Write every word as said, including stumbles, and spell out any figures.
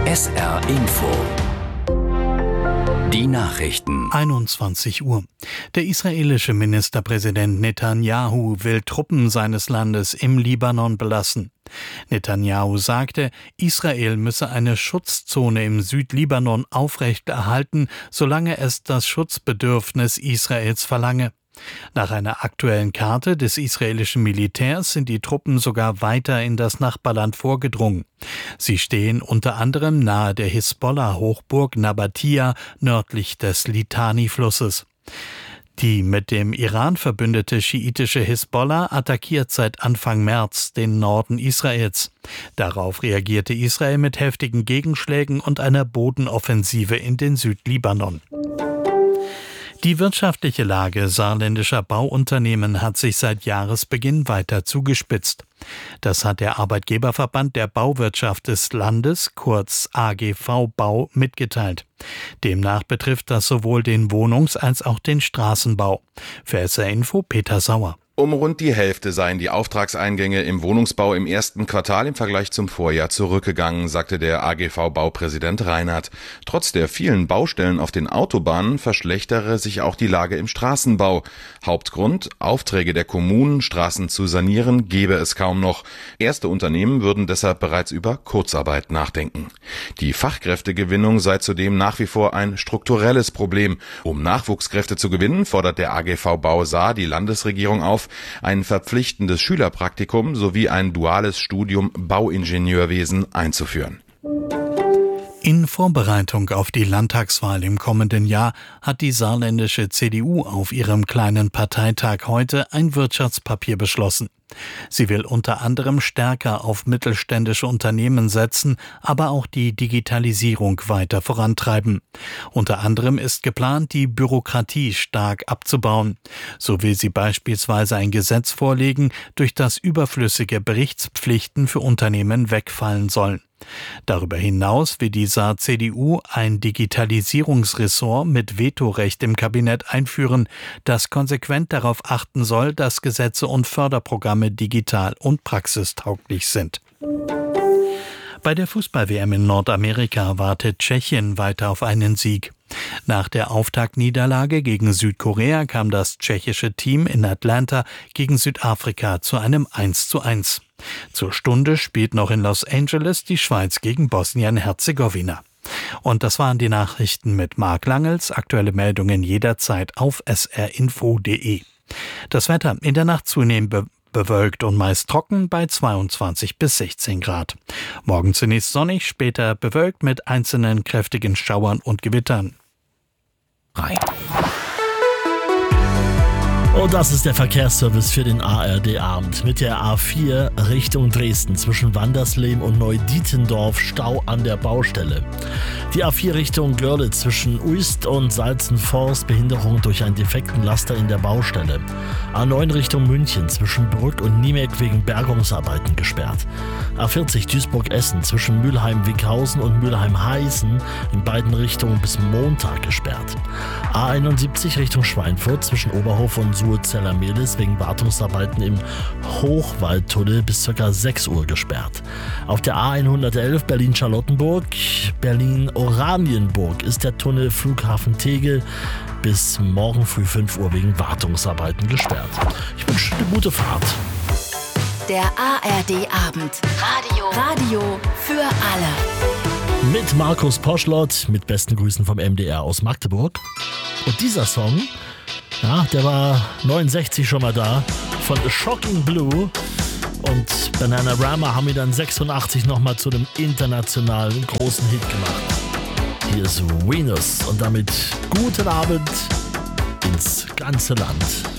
S R Info. Die Nachrichten. einundzwanzig Uhr. Der israelische Ministerpräsident Netanyahu will Truppen seines Landes im Libanon belassen. Netanyahu sagte, Israel müsse eine Schutzzone im Südlibanon aufrechterhalten, solange es das Schutzbedürfnis Israels verlange. Nach einer aktuellen Karte des israelischen Militärs sind die Truppen sogar weiter in das Nachbarland vorgedrungen. Sie stehen unter anderem nahe der Hisbollah-Hochburg Nabatia nördlich des Litani-Flusses. Die mit dem Iran verbündete schiitische Hisbollah attackiert seit Anfang März den Norden Israels. Darauf reagierte Israel mit heftigen Gegenschlägen und einer Bodenoffensive in den Südlibanon. Die wirtschaftliche Lage saarländischer Bauunternehmen hat sich seit Jahresbeginn weiter zugespitzt. Das hat der Arbeitgeberverband der Bauwirtschaft des Landes, kurz A G V Bau, mitgeteilt. Demnach betrifft das sowohl den Wohnungs- als auch den Straßenbau. Für S R Info Peter Sauer. Um rund die Hälfte seien die Auftragseingänge im Wohnungsbau im ersten Quartal im Vergleich zum Vorjahr zurückgegangen, sagte der A G V-Baupräsident Reinhardt. Trotz der vielen Baustellen auf den Autobahnen verschlechtere sich auch die Lage im Straßenbau. Hauptgrund: Aufträge der Kommunen, Straßen zu sanieren, gebe es kaum noch. Erste Unternehmen würden deshalb bereits über Kurzarbeit nachdenken. Die Fachkräftegewinnung sei zudem nach wie vor ein strukturelles Problem. Um Nachwuchskräfte zu gewinnen, fordert der A G V Bau Saar die Landesregierung auf, ein verpflichtendes Schülerpraktikum sowie ein duales Studium Bauingenieurwesen einzuführen. In Vorbereitung auf die Landtagswahl im kommenden Jahr hat die saarländische C D U auf ihrem kleinen Parteitag heute ein Wirtschaftspapier beschlossen. Sie will unter anderem stärker auf mittelständische Unternehmen setzen, aber auch die Digitalisierung weiter vorantreiben. Unter anderem ist geplant, die Bürokratie stark abzubauen. So will sie beispielsweise ein Gesetz vorlegen, durch das überflüssige Berichtspflichten für Unternehmen wegfallen sollen. Darüber hinaus will die Saar-C D U ein Digitalisierungsressort mit Vetorecht im Kabinett einführen, das konsequent darauf achten soll, dass Gesetze und Förderprogramme digital und praxistauglich sind. Bei der Fußball-W M in Nordamerika wartet Tschechien weiter auf einen Sieg. Nach der Auftaktniederlage gegen Südkorea kam das tschechische Team in Atlanta gegen Südafrika zu einem eins zu eins. Zur Stunde spielt noch in Los Angeles die Schweiz gegen Bosnien-Herzegowina. Und das waren die Nachrichten mit Marc Langels. Aktuelle Meldungen jederzeit auf s r info punkt d e. Das Wetter in der Nacht zunehmend be- bewölkt und meist trocken bei zweiundzwanzig bis sechzehn Grad. Morgen zunächst sonnig, später bewölkt mit einzelnen kräftigen Schauern und Gewittern. Rein. Und das ist der Verkehrsservice für den A R D-Abend. Mit der A vier Richtung Dresden zwischen Wandersleben und Neudietendorf Stau an der Baustelle. Die A vier Richtung Görlitz zwischen Uist und Salzenforst Behinderung durch einen defekten Laster in der Baustelle. A neun Richtung München zwischen Brück und Niemek wegen Bergungsarbeiten gesperrt. A vierzig Duisburg-Essen zwischen Mülheim-Wickhausen und Mülheim-Heißen in beiden Richtungen bis Montag gesperrt. A einundsiebzig Richtung Schweinfurt zwischen Oberhof und Suhrzeller-Mehlis wegen Wartungsarbeiten im Hochwaldtunnel bis ca. sechs Uhr gesperrt. Auf der A hundertelf Berlin-Charlottenburg, Berlin-Oranienburg ist der Tunnel Flughafen Tegel bis morgen früh fünf Uhr wegen Wartungsarbeiten gesperrt. Ich wünsche eine gute Fahrt. Der A R D-Abend. Radio. Radio für alle. Mit Markus Poschlott, mit besten Grüßen vom M D R aus Magdeburg. Und dieser Song, ja, der war neunundsechzig schon mal da, von Shocking Blue. Und Bananarama haben ihn dann sechsundachtzig nochmal zu einem internationalen großen Hit gemacht. Hier ist Venus und damit guten Abend ins ganze Land.